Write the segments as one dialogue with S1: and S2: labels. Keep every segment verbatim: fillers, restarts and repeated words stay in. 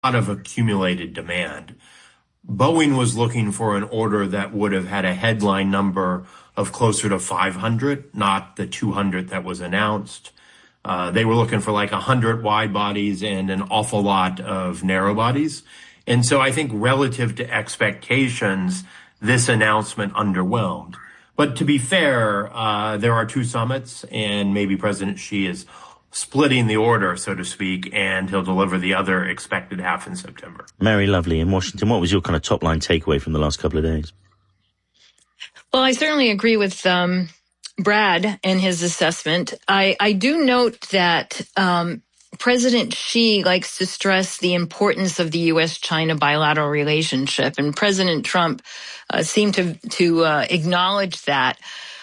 S1: lot of accumulated demand. Boeing was looking for an order that would have had a headline number of closer to five hundred, not the two hundred that was announced. Uh, they were looking for like one hundred wide bodies and an awful lot of narrow bodies. And so I think relative to expectations, this announcement underwhelmed. But to be fair, uh, there are two summits, and maybe President Xi is splitting the order, so to speak, and he'll deliver the other expected half in September.
S2: Mary Lovely in Washington, what was your kind of top-line takeaway from the last couple of days?
S3: Well, I certainly agree with um, Brad and his assessment. I, I do note that um, President Xi likes to stress the importance of the U S China bilateral relationship, and President Trump uh, seemed to, to uh, acknowledge that.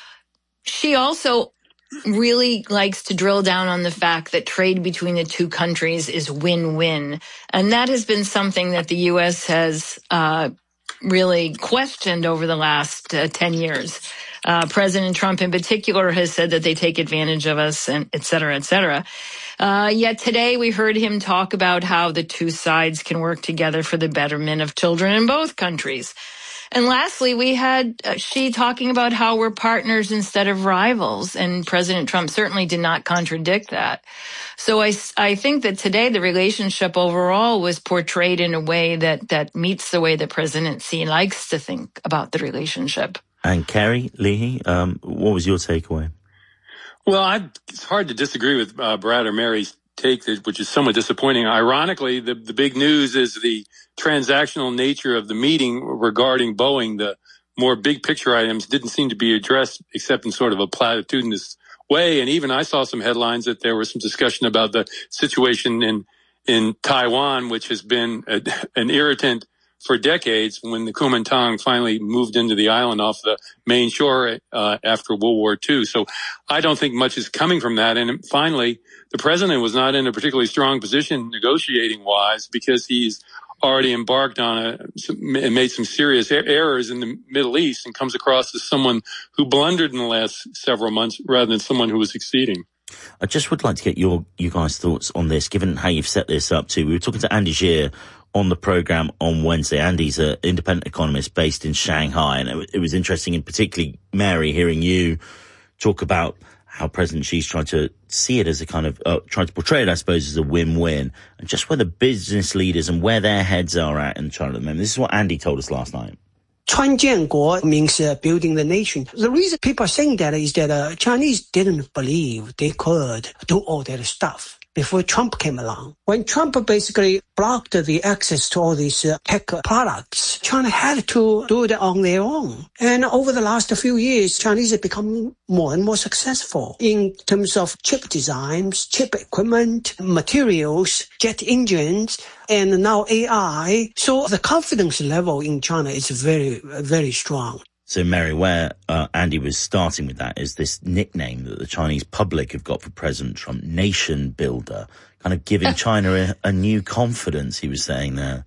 S3: Xi also really likes to drill down on the fact that trade between the two countries is win-win. And that has been something that the U S has uh, really questioned over the last uh, ten years. Uh, President Trump in particular has said that they take advantage of us, and et cetera, et cetera. Uh, yet today we heard him talk about how the two sides can work together for the betterment of children in both countries. And lastly, we had uh, Xi talking about how we're partners instead of rivals, and President Trump certainly did not contradict that. So I, I think that today the relationship overall was portrayed in a way that, that meets the way that President Xi likes to think about the relationship.
S2: And Kerry, Leahy, um, what was your takeaway?
S4: Well, I, it's hard to disagree with uh, Brad or Mary's take, which is somewhat disappointing. Ironically, the, the big news is the transactional nature of the meeting regarding Boeing. The more big picture items didn't seem to be addressed except in sort of a platitudinous way. And even I saw some headlines that there was some discussion about the situation in, in Taiwan, which has been a, an irritant for decades when the Kuomintang finally moved into the island off the main shore uh, after World War Two. So I don't think much is coming from that. And finally, the president was not in a particularly strong position negotiating-wise because he's already embarked on a and made some serious errors in the Middle East and comes across as someone who blundered in the last several months rather than someone who was succeeding.
S2: I just would like to get your you guys' thoughts on this, given how you've set this up too. We were talking to Andy Gier on the program on Wednesday. Andy's an independent economist based in Shanghai, and it, it was interesting, in particularly, Mary, hearing you talk about how President Xi's trying to see it as a kind of, uh, trying to portray it, I suppose, as a win-win, and just where the business leaders and where their heads are at in China at the moment. This is what Andy told us last night.
S5: 川建国 means uh, building the nation. The reason people are saying that is that uh, Chinese didn't believe they could do all that stuff before Trump came along. When Trump basically blocked the access to all these uh, tech products, China had to do it on their own. And over the last few years, Chinese have become more and more successful in terms of chip designs, chip equipment, materials, jet engines, and now A I. So the confidence level in China is very, very strong.
S2: So, Mary, where uh, Andy was starting with that is this nickname that the Chinese public have got for President Trump, nation builder, kind of giving China a, a new confidence, he was saying there.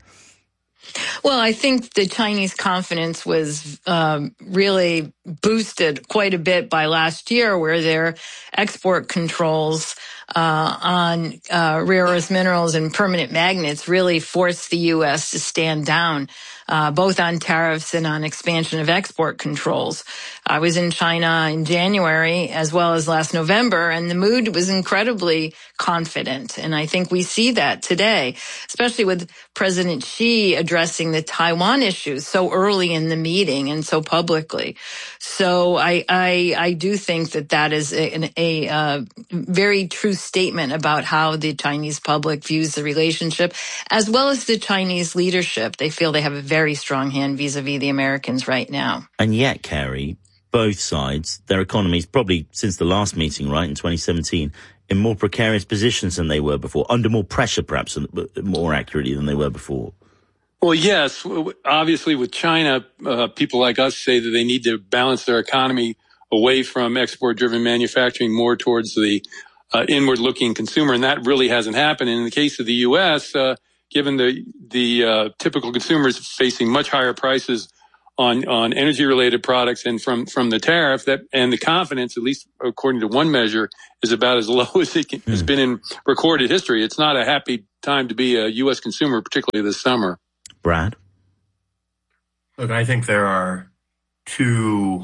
S3: Well, I think the Chinese confidence was um, really boosted quite a bit by last year, where their export controls uh, on uh, rare earth minerals and permanent magnets really forced the U S to stand down, uh, both on tariffs and on expansion of export controls. I was in China in January as well as last November, and the mood was incredibly confident. And I think we see that today, especially with President Xi addressing the Taiwan issues so early in the meeting and so publicly. So I, I, I do think that that is a, a, a very true statement about how the Chinese public views the relationship, as well as the Chinese leadership. They feel they have a very strong hand vis-a-vis the Americans right now.
S2: And yet, Kerry, both sides, their economies, probably since the last meeting, right, in twenty seventeen, in more precarious positions than they were before, under more pressure, perhaps, more accurately than they were before.
S4: Well, yes. Obviously, with China, uh, people like us say that they need to balance their economy away from export-driven manufacturing more towards the uh, inward-looking consumer, and that really hasn't happened. And in the case of the U S, uh, given the the uh, typical consumers facing much higher prices on, on energy-related products and from, from the tariff that, and the confidence, at least according to one measure, is about as low as it can, mm. has been in recorded history. It's not a happy time to be a U S consumer, particularly this summer.
S2: Brad?
S1: Look, I think there are two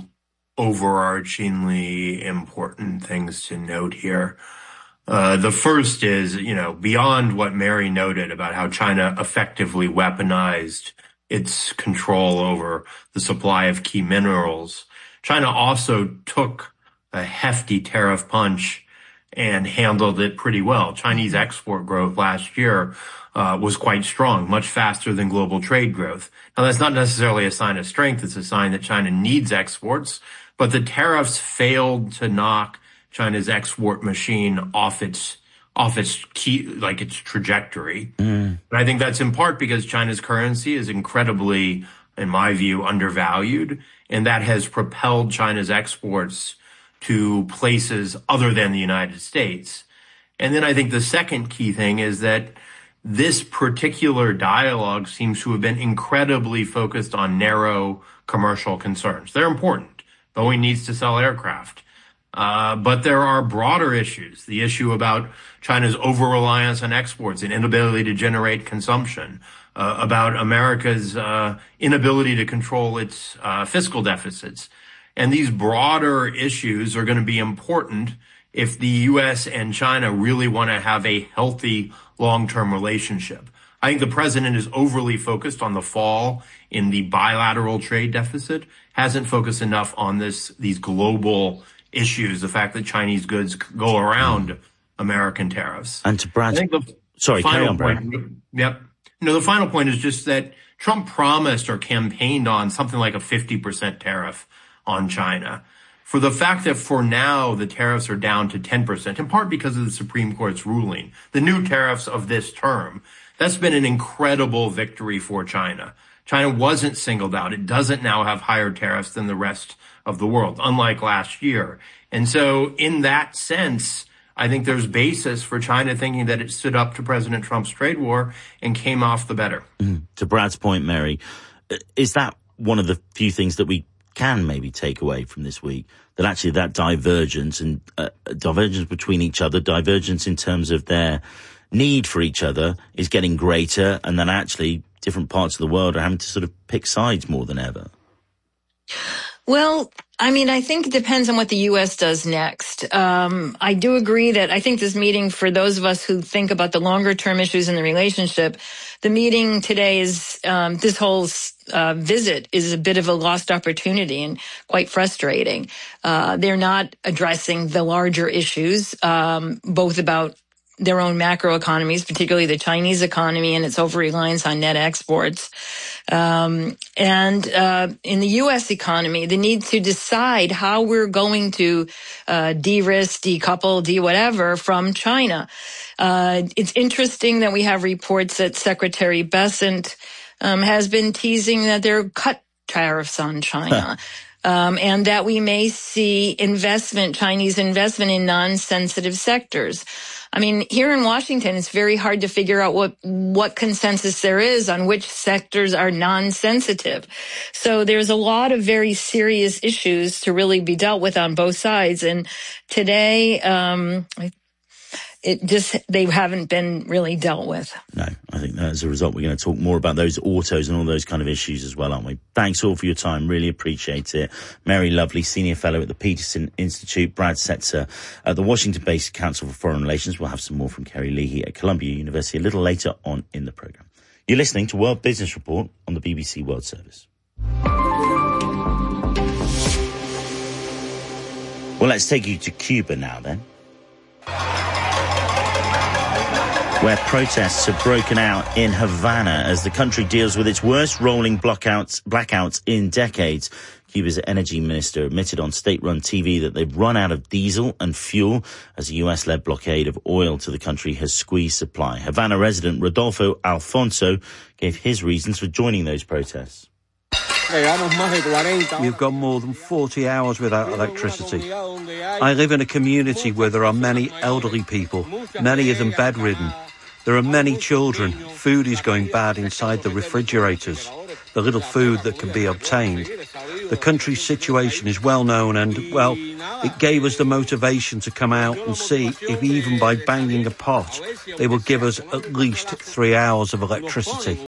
S1: overarchingly important things to note here. Uh, the first is, you know, beyond what Mary noted about how China effectively weaponized its control over the supply of key minerals, China also took a hefty tariff punch and handled it pretty well. Chinese export growth last year uh, was quite strong, much faster than global trade growth. Now, that's not necessarily a sign of strength. It's a sign that China needs exports, but the tariffs failed to knock China's export machine off its off its key, like its trajectory. Mm. But I think that's in part because China's currency is incredibly, in my view, undervalued, and that has propelled China's exports to places other than the United States. And then I think the second key thing is that this particular dialogue seems to have been incredibly focused on narrow commercial concerns. They're important. Boeing needs to sell aircraft. Uh, but there are broader issues. The issue about China's over-reliance on exports and inability to generate consumption, uh, about America's uh, inability to control its uh, fiscal deficits. And these broader issues are going to be important if the U S and China really want to have a healthy long-term relationship. I think the president is overly focused on the fall in the bilateral trade deficit, hasn't focused enough on this, these global issues, the fact that Chinese goods go around American tariffs.
S2: And to Brad,
S1: I think the
S2: sorry, carry on, Brad.
S1: Point, yep. No, the final point is just that Trump promised or campaigned on something like a fifty percent tariff on China. For the fact that for now the tariffs are down to ten percent, in part because of the Supreme Court's ruling, the new tariffs of this term, that's been an incredible victory for China. China wasn't singled out. It doesn't now have higher tariffs than the rest of the world, unlike last year. And so in that sense, I think there's basis for China thinking that it stood up to President Trump's trade war and came off the better.
S2: Mm. To Brad's point, Mary, is that one of the few things that we can maybe take away from this week, that actually that divergence and uh, divergence between each other, divergence in terms of their need for each other is getting greater, and then actually different parts of the world are having to sort of pick sides more than ever?
S3: Well, I mean, I think it depends on what the U S does next. Um, I do agree that I think this meeting, for those of us who think about the longer term issues in the relationship, the meeting today is, um, this whole uh, visit is a bit of a lost opportunity and quite frustrating. Uh, they're not addressing the larger issues, um, both about their own macro economies, particularly the Chinese economy and its over-reliance on net exports. Um, and uh, in the U S economy, the need to decide how we're going to uh, de-risk, decouple, de-whatever from China. Uh, it's interesting that we have reports that Secretary Bessent um, has been teasing that there are cut tariffs on China. Um, and that we may see investment, Chinese investment in non-sensitive sectors. I mean, here in Washington, it's very hard to figure out what, what consensus there is on which sectors are non-sensitive. So there's a lot of very serious issues to really be dealt with on both sides. And today, um, it just, they haven't been really dealt with.
S2: No, I think that as a result, we're going to talk more about those autos and all those kind of issues as well, aren't we? Thanks all for your time. Really appreciate it. Mary Lovely, Senior Fellow at the Peterson Institute. Brad Setzer at the Washington-based Council for Foreign Relations. We'll have some more from Kerry Leahy at Columbia University a little later on in the programme. You're listening to World Business Report on the B B C World Service. Well, let's take you to Cuba now then, where protests have broken out in Havana as the country deals with its worst rolling blackouts, blackouts in decades. Cuba's energy minister admitted on state-run T V that they've run out of diesel and fuel as a U S-led blockade of oil to the country has squeezed supply. Havana resident Rodolfo Alfonso gave his reasons for joining those protests.
S6: We've gone more than forty hours without electricity. I live in a community where there are many elderly people, many of them bedridden. There are many children. Food is going bad inside the refrigerators, the little food that can be obtained. The country's situation is well known and, well, it gave us the motivation to come out and see if even by banging a pot, they will give us at least three hours of electricity.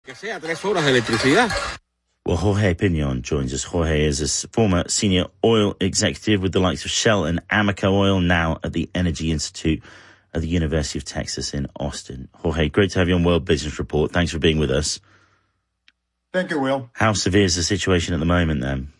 S2: Well, Jorge Pinon joins us. Jorge is a former senior oil executive with the likes of Shell and Amoco Oil, now at the Energy Institute at the University of Texas in Austin. Jorge, great to have you on World Business Report. Thanks for being with us.
S7: Thank you, Will.
S2: How severe is the situation at the moment, then?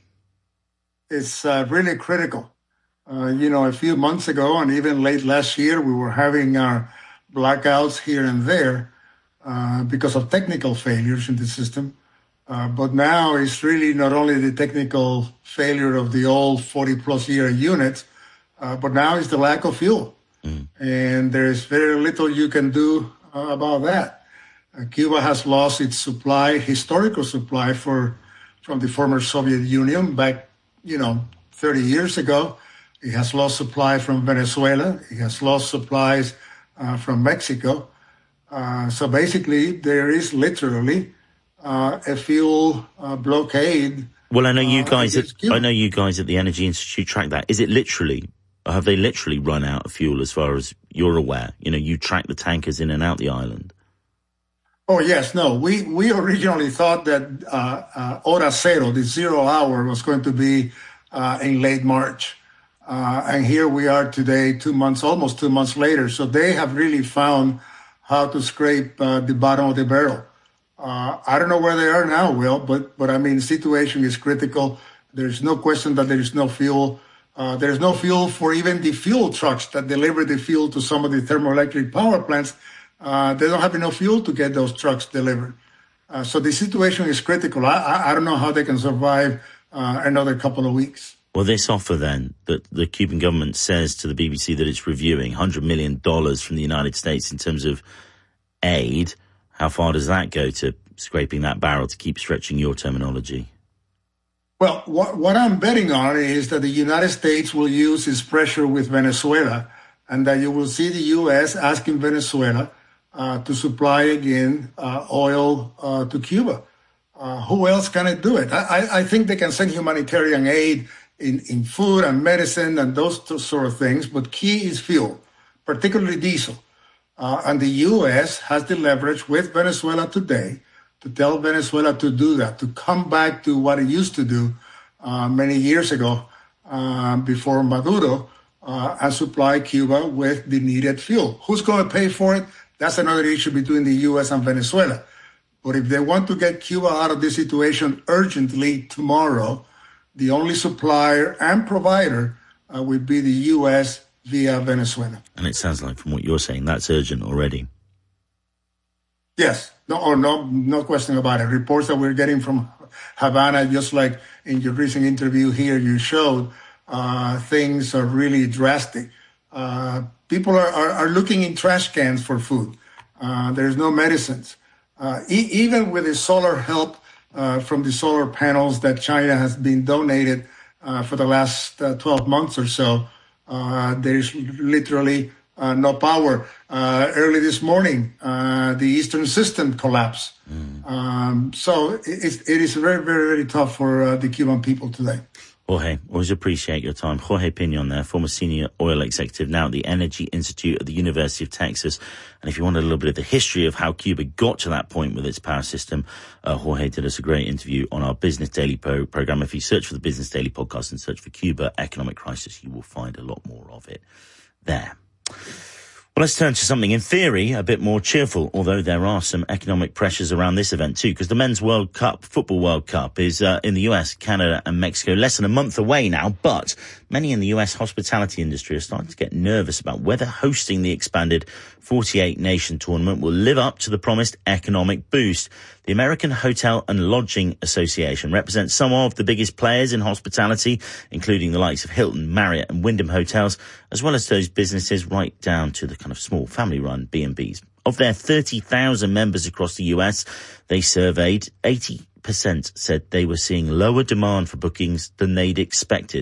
S7: It's uh, really critical. Uh, you know, a few months ago and even late last year, we were having our blackouts here and there uh, because of technical failures in the system. Uh, but now it's really not only the technical failure of the old forty-plus year units, uh, but now it's the lack of fuel. Mm. And there's very little you can do uh, about that. Uh, Cuba has lost its supply, historical supply for from the former Soviet Union back, you know, thirty years ago. It has lost supply from Venezuela. It has lost supplies uh, from Mexico. Uh, so basically, there is literally uh, a fuel uh, blockade.
S2: Well, I know you
S7: uh,
S2: guys. At, I know you guys at the Energy Institute track that. Is it literally? Or have they literally run out of fuel as far as you're aware? You know, you track the tankers in and out the island.
S7: Oh, yes. No, we, we originally thought that uh, uh, hora cero, the zero hour, was going to be uh, in late March. Uh, and here we are today, two months, almost two months later. So they have really found how to scrape uh, the bottom of the barrel. Uh, I don't know where they are now, Will, but, but I mean, the situation is critical. There's no question that there is no fuel. Uh, there's no fuel for even the fuel trucks that deliver the fuel to some of the thermoelectric power plants. Uh, they don't have enough fuel to get those trucks delivered. Uh, so the situation is critical. I, I, I don't know how they can survive uh, another couple of weeks.
S2: Well, this offer then that the Cuban government says to the B B C that it's reviewing, one hundred million dollars from the United States in terms of aid, how far does that go to scraping that barrel, to keep stretching your terminology?
S7: Well, what, what I'm betting on is that the United States will use its pressure with Venezuela, and that you will see the U S asking Venezuela uh, to supply again uh, oil uh, to Cuba. Uh, who else can it do it? I, I think they can send humanitarian aid in, in food and medicine and those sort of things, but key is fuel, particularly diesel. Uh, and the U S has the leverage with Venezuela today to tell Venezuela to do that, to come back to what it used to do uh, many years ago uh, before Maduro, uh, and supply Cuba with the needed fuel. Who's going to pay for it? That's another issue between the U S and Venezuela. But if they want to get Cuba out of this situation urgently tomorrow, the only supplier and provider uh, would be the U S via Venezuela.
S2: And it sounds like from what you're saying, that's urgent already.
S7: Yes, no, or no, no question about it. Reports that we're getting from Havana, just like in your recent interview here, you showed uh, things are really drastic. Uh, people are, are, are looking in trash cans for food. Uh, there's no medicines. Uh, e- even with the solar help uh, from the solar panels that China has been donated uh, for the last uh, twelve months or so, uh, there's literally Uh, no power. Uh, early this morning, uh, the Eastern system collapsed. Mm. Um, so it, it is very, very, very tough for uh, the Cuban people today.
S2: Jorge, always appreciate your time. Jorge Pinon there, former senior oil executive, now at the Energy Institute at the University of Texas. And if you want a little bit of the history of how Cuba got to that point with its power system, uh, Jorge did us a great interview on our Business Daily pro- program. If you search for the Business Daily podcast and search for Cuba Economic Crisis, you will find a lot more of it there. Well, let's turn to something, in theory, a bit more cheerful, although there are some economic pressures around this event too, because the Men's World Cup, Football World Cup, is uh, in the U S, Canada and Mexico, less than a month away now, but many in the U S hospitality industry are starting to get nervous about whether hosting the expanded forty-eight nation tournament will live up to the promised economic boost. The American Hotel and Lodging Association represents some of the biggest players in hospitality, including the likes of Hilton, Marriott and Wyndham Hotels, as well as those businesses right down to the kind of small family-run B and Bs. Of their thirty thousand members across the U S, they surveyed, eighty percent said they were seeing lower demand for bookings than they'd expected. The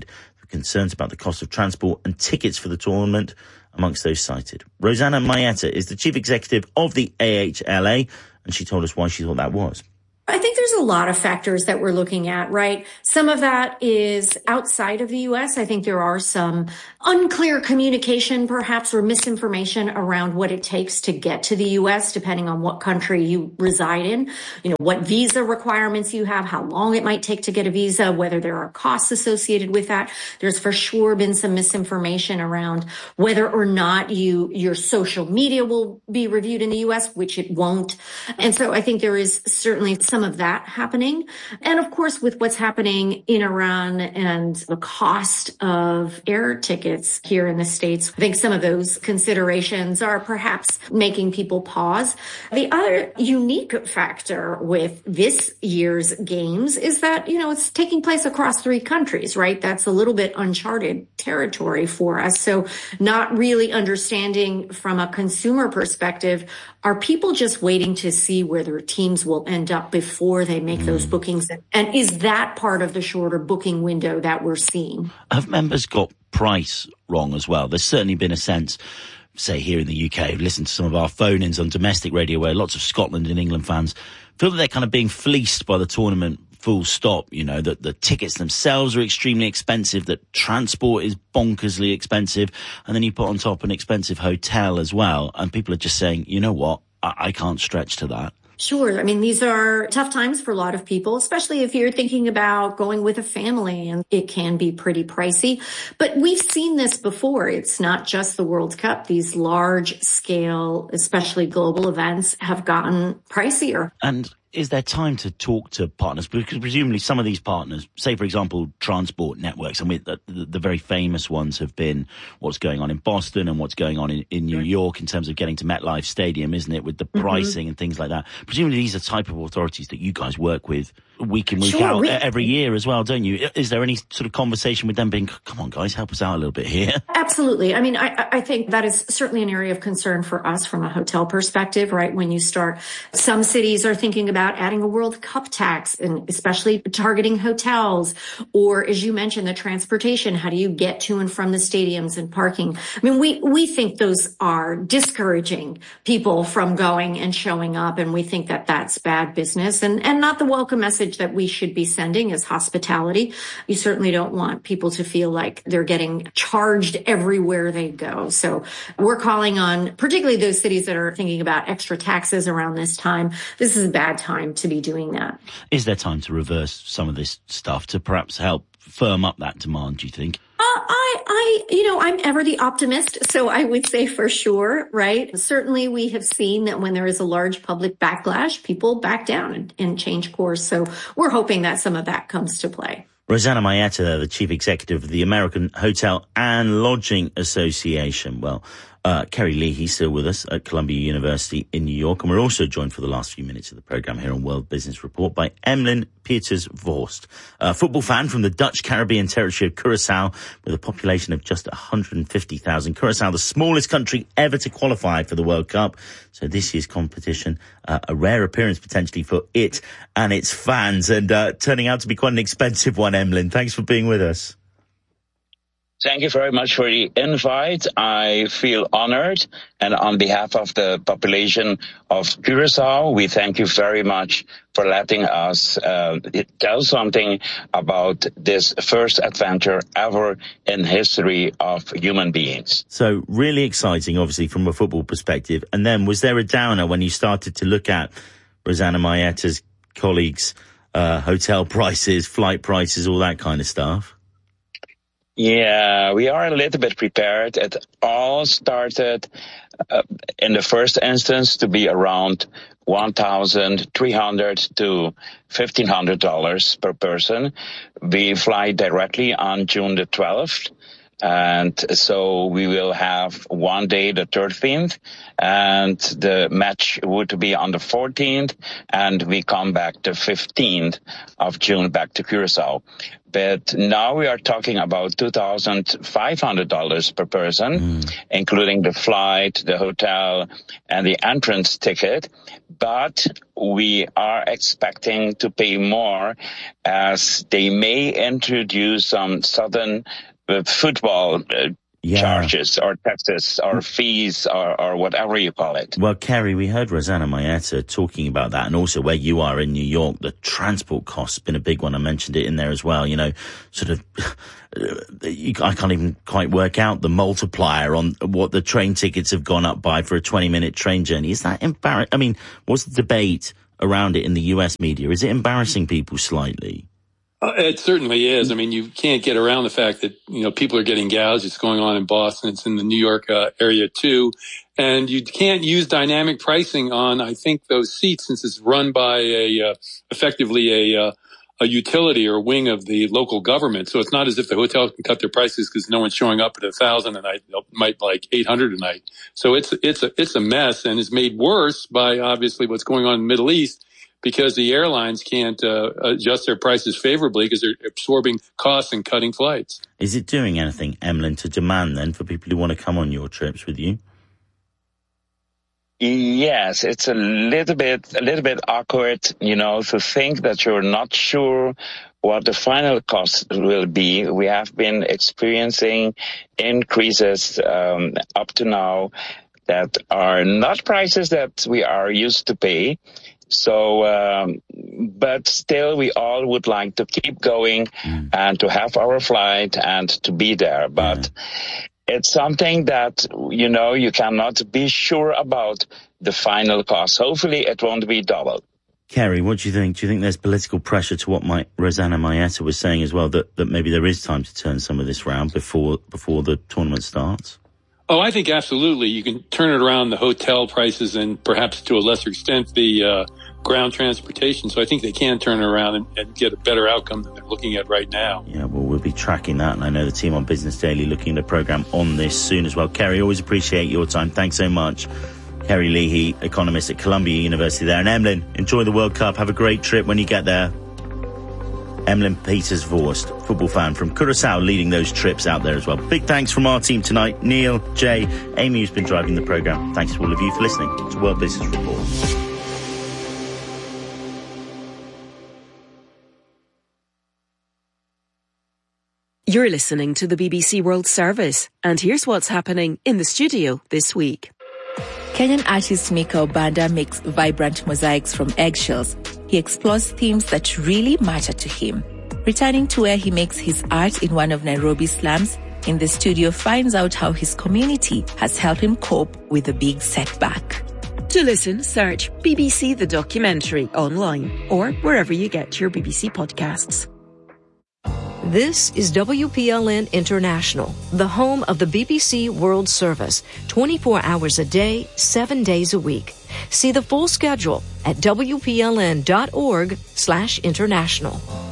S2: concerns about the cost of transport and tickets for the tournament amongst those cited. Rosanna Maeta is the chief executive of the A H L A, and she told us why she thought that was.
S8: I think there's a lot of factors that we're looking at, right? Some of that is outside of the U S. I think there are some unclear communication, perhaps, or misinformation around what it takes to get to the U S, depending on what country you reside in, you know, what visa requirements you have, how long it might take to get a visa, whether there are costs associated with that. There's for sure been some misinformation around whether or not you, your social media will be reviewed in the U S, which it won't. And so I think there is certainly some of that happening. And of course, with what's happening in Iran and the cost of air tickets here in the States, I think some of those considerations are perhaps making people pause. The other unique factor with this year's games is that, you know, it's taking place across three countries, right? That's a little bit uncharted territory for us. So not really understanding from a consumer perspective, are people just waiting to see where their teams will end up before they make mm. those bookings? And is that part of the shorter booking window that we're seeing?
S2: Have members got price wrong as well? There's certainly been a sense, say here in the U K, listen to some of our phone-ins on domestic radio where lots of Scotland and England fans feel that they're kind of being fleeced by the tournament full stop, you know, that the tickets themselves are extremely expensive, that transport is bonkersly expensive, and then you put on top an expensive hotel as well, and people are just saying, you know what, I, I can't stretch to that.
S8: Sure. I mean, these are tough times for a lot of people, especially if you're thinking about going with a family, and it can be pretty pricey. But we've seen this before. It's not just the World Cup. These large scale, especially global events, have gotten pricier.
S2: And is there time to talk to partners? Because presumably some of these partners, say, for example, transport networks, I mean, the, the, the very famous ones have been what's going on in Boston and what's going on in, in New York in terms of getting to MetLife Stadium, isn't it, with the pricing mm-hmm. and things like that. Presumably these are type of authorities that you guys work with week in, week sure, out, we, every year as well, don't you? Is there any sort of conversation with them being, come on, guys, help us out a little bit here?
S8: Absolutely. I mean, I, I think that is certainly an area of concern for us from a hotel perspective, right? When you start, some cities are thinking about adding a World Cup tax, and especially targeting hotels, or as you mentioned, the transportation. How do you get to and from the stadiums and parking? I mean, we, we think those are discouraging people from going and showing up, and we think that that's bad business and, and not the welcome message that we should be sending as hospitality. You certainly don't want people to feel like they're getting charged everywhere they go. So we're calling on particularly those cities that are thinking about extra taxes around this time. This is a bad time to be doing that.
S2: Is there time to reverse some of this stuff to perhaps help firm up that demand, do you think?
S8: Uh, I, I, you know, I'm ever the optimist, so I would say for sure, right? Certainly we have seen that when there is a large public backlash, people back down and, and change course. So we're hoping that some of that comes to play.
S2: Rosanna Maeta, the chief executive of the American Hotel and Lodging Association. Well, uh, Kerry Lee, he's still with us at Columbia University in New York. And we're also joined for the last few minutes of the programme here on World Business Report by Emlyn Pieters-Vorst, a football fan from the Dutch Caribbean territory of Curacao with a population of just one hundred fifty thousand. Curacao, the smallest country ever to qualify for the World Cup. So this year's competition, uh, a rare appearance potentially for it and its fans, and uh, turning out to be quite an expensive one, Emlyn. Thanks for being with us.
S9: Thank you very much for the invite. I feel honored. And on behalf of the population of Curacao, we thank you very much for letting us uh, tell something about this first adventure ever in history of human beings.
S2: So really exciting, obviously, from a football perspective. And then was there a downer when you started to look at Rosanna Maeta's colleagues, uh, hotel prices, flight prices, all that kind of stuff?
S9: Yeah, we are a little bit prepared. It all started uh, in the first instance to be around one thousand three hundred to fifteen hundred dollars per person. We fly directly on June the twelfth. And so we will have one day, the thirteenth, and the match would be on the fourteenth, and we come back the fifteenth of June back to Curacao. But now we are talking about two thousand five hundred dollars per person, mm. including the flight, the hotel, and the entrance ticket. But we are expecting to pay more as they may introduce some sudden uh, football uh,
S2: Yeah.
S9: charges or taxes or fees or, or whatever you call it.
S2: Well, Kerry, we heard Rosanna Maeta talking about that, and also where you are in New York, the transport costs been a big one. I mentioned it in there as well. You know, sort of, you, I can't even quite work out the multiplier on what the train tickets have gone up by for a twenty minute train journey. Is that embarrassing? I mean, what's the debate around it in the U S media? Is it embarrassing people slightly?
S4: Uh, it certainly is. I mean, you can't get around the fact that, you know, people are getting gouged. It's going on in Boston. It's in the New York uh, area too. And you can't use dynamic pricing on, I think, those seats, since it's run by a, uh, effectively a, uh, a utility or wing of the local government. So it's not as if the hotels can cut their prices because no one's showing up at a thousand a night. They might like eight hundred a night. So it's, it's a, it's a mess, and it's made worse by obviously what's going on in the Middle East, because the airlines can't uh, adjust their prices favorably because they're absorbing costs and cutting flights. Is
S2: it doing anything, Emlyn, to demand then for people who want to come on your trips with you?
S9: Yes, it's a little bit, a little bit awkward, you know, to think that you're not sure what the final cost will be. We have been experiencing increases um, up to now that are not prices that we are used to pay. So, um, but still, we all would like to keep going mm. and to have our flight and to be there. But mm. it's something that, you know, you cannot be sure about the final cost. Hopefully, it won't be double.
S2: Kerry, what do you think? Do you think there's political pressure to what my, Rosanna Maeta was saying as well, that, that maybe there is time to turn some of this round before before the tournament starts?
S4: Oh, I think absolutely. You can turn it around, the hotel prices, and perhaps to a lesser extent the uh, ground transportation. So I think they can turn it around and, and get a better outcome than they're looking at right now.
S2: Yeah, well, we'll be tracking that. And I know the team on Business Daily looking at a programme on this soon as well. Kerry, always appreciate your time. Thanks so much. Kerry Leahy, economist at Columbia University there. And Emlyn, enjoy the World Cup. Have a great trip when you get there. Emlyn Peters-Vorst, football fan from Curaçao, leading those trips out there as well. Big thanks from our team tonight. Neil, Jay, Amy, who's been driving the programme. Thanks to all of you for listening to World Business Report.
S10: You're listening to the B B C World Service, and here's what's happening in the studio this week.
S11: Kenyan artist Mika Obanda makes vibrant mosaics from eggshells. He explores themes that really matter to him. Returning to where he makes his art in one of Nairobi's slums, in the studio finds out how his community has helped him cope with a big setback.
S10: To listen, search B B C The Documentary online or wherever you get your B B C podcasts.
S12: This is W P L N International, the home of the B B C World Service, twenty-four hours a day, seven days a week. See the full schedule at W P L N dot org slash international.